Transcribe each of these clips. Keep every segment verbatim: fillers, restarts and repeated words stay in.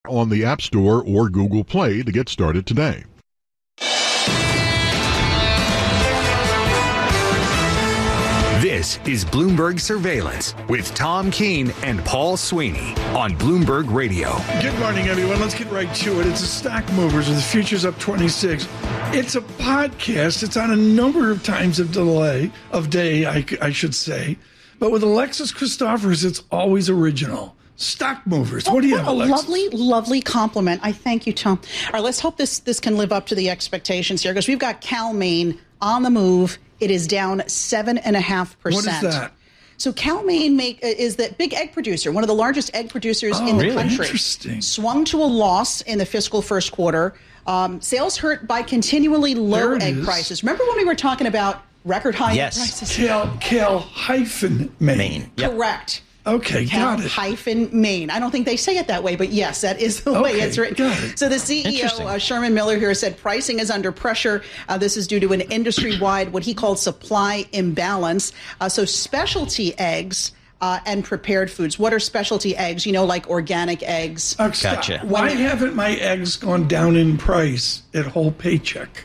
on the App Store or Google Play to get started today. This is Bloomberg Surveillance with Tom Keene and Paul Sweeney on Bloomberg Radio. Good morning, everyone. Let's get right to it. It's a Stock Movers with the futures up twenty-six. It's a podcast. It's on a number of times of delay, of day, I, I should say. But with Alexis Christophers, it's always original. Stock Movers. What do you oh, have, a Alexis? lovely, lovely compliment. I thank you, Tom. All right, let's hope this, this can live up to the expectations here, because we've got Cal-Maine on the move. It is down seven and a half percent. What is that? So Cal-Maine make, is the big egg producer, one of the largest egg producers oh, in the really? country. Interesting. Swung to a loss in the fiscal first quarter. Um, sales hurt by continually low egg is. prices. Remember when we were talking about record high yes. egg prices? Cal, Cal hyphen Maine. Maine. Yep. Correct. Okay, Cal got it. hyphen Maine. I don't think they say it that way, but yes, that is the Okay, way it's written. got it. So the C E O, uh, Sherman Miller, here said pricing is under pressure. Uh, this is due to an industry-wide, what he called supply imbalance. Uh, so specialty eggs uh, and prepared foods. What are specialty eggs? You know, like organic eggs. Oh, stop. Gotcha. Why haven't my eggs gone down in price at whole paycheck?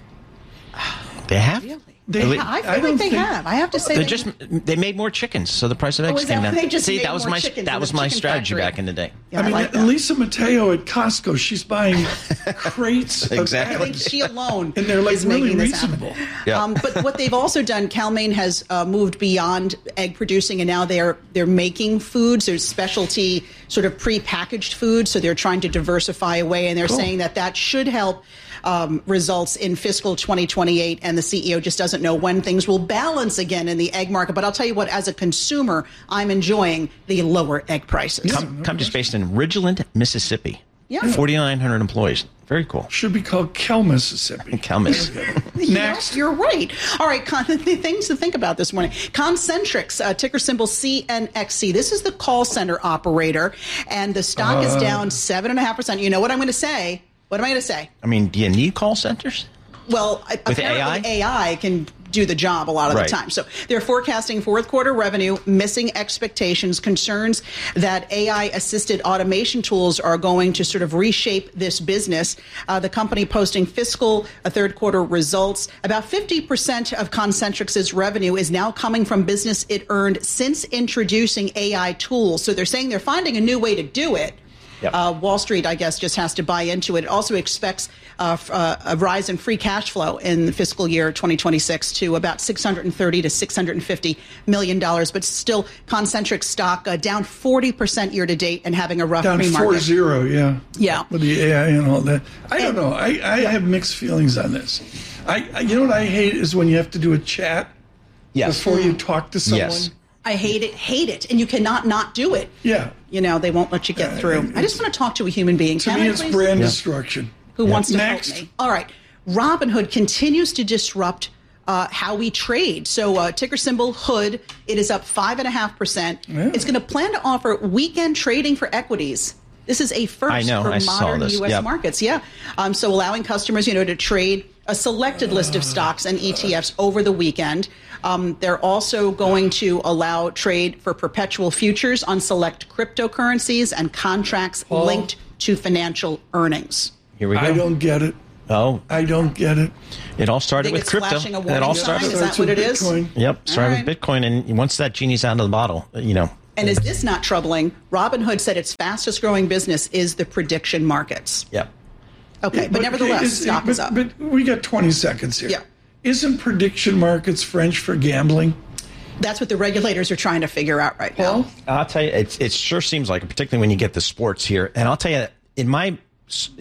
They have? Really? They, Yeah, I feel I like don't they think- have. I have to say They they just they made more chickens, so the price of eggs is that came why down. they just See, made that was more my chickens that in was the my chicken strategy factory? back in the day. Yeah, I mean, like that. Lisa Mateo at Costco, she's buying crates Exactly. of I think she alone and they're like is really making this reasonable. happen. Yeah. Um, but what they've also done, Cal-Maine has uh, moved beyond egg producing, and now they're they're making foods. There's specialty sort of pre-packaged foods, so they're trying to diversify away, and they're Cool. saying that that should help um, results in fiscal twenty twenty-eight. And the C E O just doesn't know when things will balance again in the egg market. But I'll tell you what, as a consumer, I'm enjoying the lower egg prices. Com- company's based in Ridgeland, Mississippi. Yeah. forty-nine hundred employees. Very cool. Should be called Kel, Mississippi. Calmis. Next. You're right. All right, con- things to think about this morning. Concentrix, uh, ticker symbol C N X C. This is the call center operator, and the stock Uh. is down seven point five percent. You know what I'm going to say? What am I going to say? I mean, do you need call centers? Well, With apparently A I? A I can do the job a lot of Right. the time. So they're forecasting fourth quarter revenue, missing expectations, concerns that A I-assisted automation tools are going to sort of reshape this business. Uh, the company posting fiscal uh, third quarter results. About fifty percent of Concentrix's revenue is now coming from business it earned since introducing A I tools. So they're saying they're finding a new way to do it. Yep. Uh, Wall Street, I guess, just has to buy into it. It also expects uh, f- uh, a rise in free cash flow in the fiscal year twenty twenty-six to about six hundred thirty to six hundred fifty million dollars. But still, Concentrix stock uh, down forty percent year to date and having a rough Down pre-market. four zero, yeah. Yeah. With the A I and all that. I don't And- know. I, I have mixed feelings on this. I, I You know what I hate is when you have to do a chat Yes. before you talk to someone. Yes. I hate it, hate it, and you cannot not do it. Yeah. You know, they won't let you get Uh, through. it's- I just want to talk to a human being. To Can me, I, it's please? brand destruction. Who wants to Next. help me? All right. Robinhood continues to disrupt uh, how we trade. So uh, ticker symbol Hood, it is up five point five percent. Yeah. It's going to plan to offer weekend trading for equities. This is a first I know, for I saw modern this. U S Yep. markets. Yeah. Um, so allowing customers, you know, to trade a selected list of stocks and E T Fs over the weekend. Um, they're also going to allow trade for perpetual futures on select cryptocurrencies and contracts Paul? linked to financial earnings. Here we go. I don't get it. Oh, I don't get it. it all started Think with it's crypto. flashing a It warning all sign? started. Is that Starts what with it is? Bitcoin. Yep, started All with Bitcoin, and once that genie's out of the bottle, you know. And is this not troubling? Robinhood said its fastest growing business is the prediction markets. Yep. Okay, but, nevertheless, is- stock but, is up. But we got twenty seconds here. Yeah. Isn't prediction markets French for gambling? That's what the regulators are trying to figure out right now. Paul? I'll tell you, it, it sure seems like it, particularly when you get the sports here. And I'll tell you, in my